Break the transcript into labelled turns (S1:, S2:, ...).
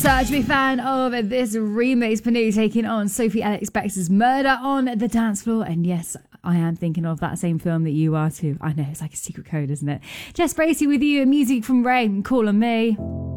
S1: Such a big fan of this remix. Panu taking on Sophie Alex Bextor's Murder on the Dance Floor. And yes, I am thinking of that same film that you are too. I know, it's like a secret code, isn't it? Jess Bracey with you, music from Rain, Call on Me.